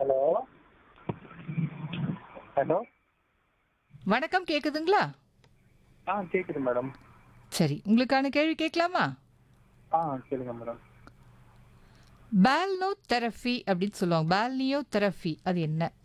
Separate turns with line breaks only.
Hello hello.
வணக்கம், கேக்குதுங்களா?
கேக்குது மேடம்.
சரி, உங்களுக்கான கேள்வி கேட்கலாமா?
கேளுங்க மேடம்.
பால்னோ தெரபி அப்படின்னு சொல்லுவாங்க. பால்னியோ தெரபி அது என்ன?